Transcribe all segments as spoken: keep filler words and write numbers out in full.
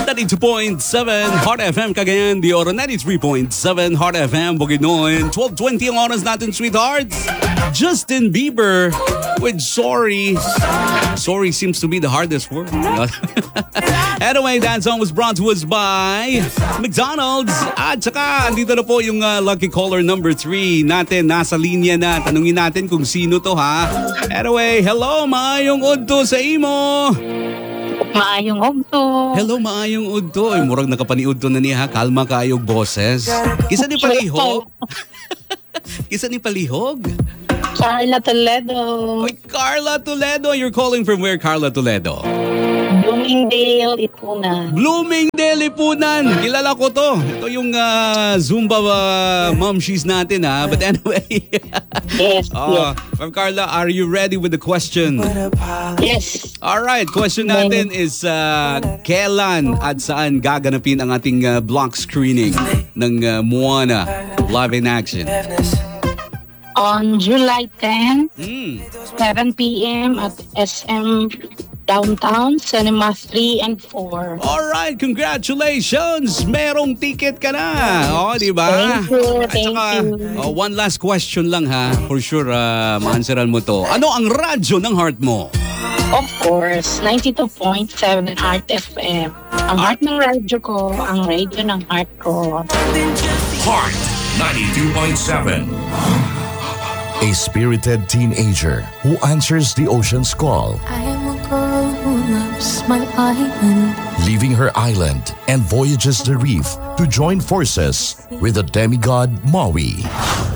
ninety-two point seven Heart F M Cagayan de Oro, ninety-three point seven Heart F M Bukidnon. twelve twenty ang oras natin, sweethearts. Justin Bieber with Sorry. Sorry seems to be the hardest word. Anyway, that song was brought to us by McDonald's. At saka, andito na po yung uh, lucky caller number three natin. Nasa linya na. Tanungin natin kung sino to, ha? Anyway, hello, maayong udto sa imo. Maayong udto. Hello, maayong udto. Ay, murag nakapaniud to na niya, ha? Kalma kayong boses. Kisa ni palihog? Kisa ni palihog? Carla Toledo. Oy, Carla Toledo. You're calling from where, Carla Toledo? Bloomingdale, Ipunan. Bloomingdale, Ipunan. Kilala ko to. Ito yung uh, Zumba uh, momshies natin, ha? But anyway. Yes, uh, yes. From Carla, are you ready with the question? Yes. Alright, question natin is uh, kailan at saan gaganapin ang ating uh, block screening ng uh, Moana live in action? On July tenth, Mm. seven p.m. at S M Downtown, Cinema three and four. Alright, congratulations! Merong ticket ka na! O, oh, di ba? Thank you, At thank saka, you. oh, one last question lang, ha? For sure, uh, ma-answeran mo to. Ano ang radyo ng heart mo? Of course, ninety-two point seven Heart F M. Ang heart ng radyo ko, ang radio ng heart ko. Heart ninety-two point seven. A spirited teenager who answers the ocean's call, I am a girl who loves my island. leaving her island and voyages the reef to join forces with the demigod Maui.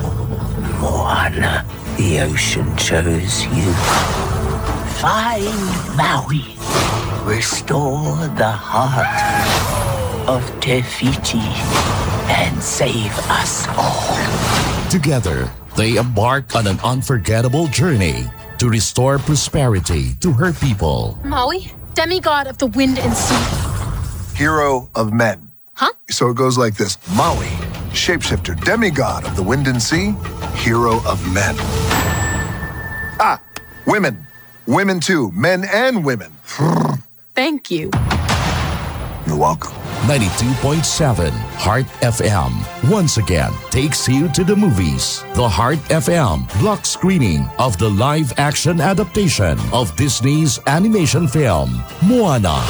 Moana, the ocean chose you. Find Maui. Restore the heart of Te Fiti and save us all. Together, they embark on an unforgettable journey to restore prosperity to her people. Maui, demigod of the wind and sea. Hero of men. Huh? So it goes like this. Maui, shapeshifter, demigod of the wind and sea, hero of men. Ah, women. Women too. Men and women. Thank you. You're welcome. ninety-two point seven Heart F M once again takes you to the movies. The Heart F M block screening of the live action adaptation of Disney's animation film, Moana.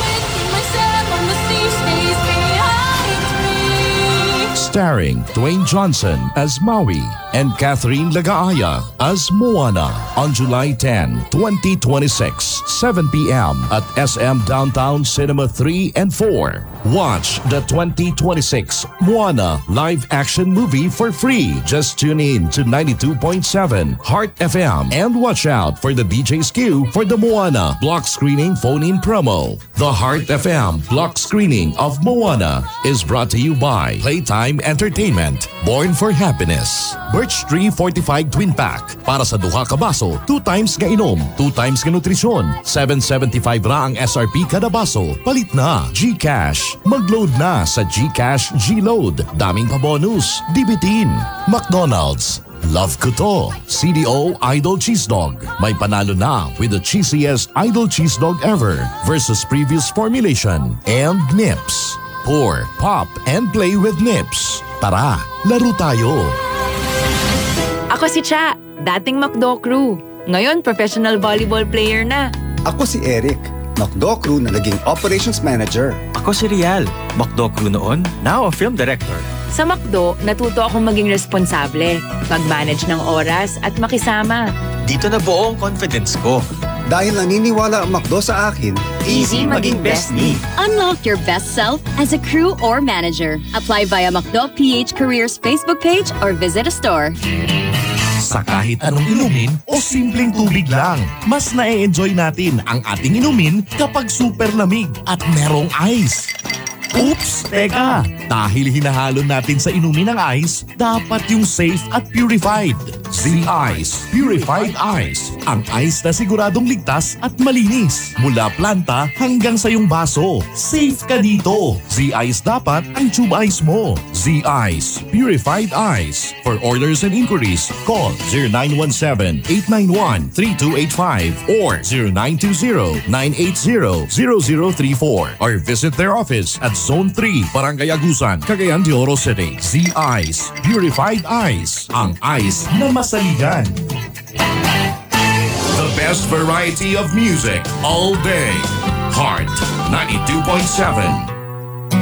Starring Dwayne Johnson as Maui and Catherine Lagaaya as Moana on July tenth, twenty twenty-six, seven p.m. at S M Downtown Cinema three and four. Watch the twenty twenty-six Moana live action movie for free. Just tune in to ninety-two point seven Heart F M and watch out for the D J's queue for the Moana block screening phone-in promo. The Heart F M block screening of Moana is brought to you by Playtime Entertainment, Born for Happiness. Birch Tree Fortified Twin Pack. Para sa duha ka baso, two times nga inom, two times nga nutrisyon. seven seventy-five ra ang S R P kada baso. Palit na. GCash. Mag-load na sa GCash G-Load. Daming pa bonus. Dibitin. McDonald's. Love ko to. C D O Idol Cheese Dog. May panalo na with the cheesiest Idol Cheese Dog ever versus previous formulation. And Nips. Pour, pop, and play with Nips. Tara, laro tayo. Ako si Cha, dating McDo crew. Ngayon, professional volleyball player na. Ako si Eric, McDo crew na naging operations manager. Ako si Rial, McDo crew noon, now a film director. Sa McDo, natuto akong maging responsable, mag-manage ng oras at makisama. Dito na buo ang confidence ko. Dahil naniniwala ang McDo sa akin, Easy maging best me. Unlock your best self as a crew or manager. Apply via McDo P H Careers Facebook page or visit a store. Sa kahit anong inumin o simpleng tubig lang, mas na-enjoy natin ang ating inumin kapag super lamig at merong ice. Oops! Teka! Dahil hinahalo natin sa inumin ng ice, dapat yung safe at purified. Z-Ice Purified Ice. Ang ice na siguradong ligtas at malinis. Mula planta hanggang sa iyong baso. Safe ka dito. Z-Ice dapat ang tube ice mo. Z-Ice Purified Ice. For orders and inquiries, call zero nine one seven, eight nine one, three two eight five or zero nine two zero, nine eight zero, zero zero three four or visit their office at Zone three, Barangay Agusan, Cagayan de Oro City. Z-Ice Purified Ice. Ang ice na masaligan. The best variety of music all day. Heart ninety-two point seven.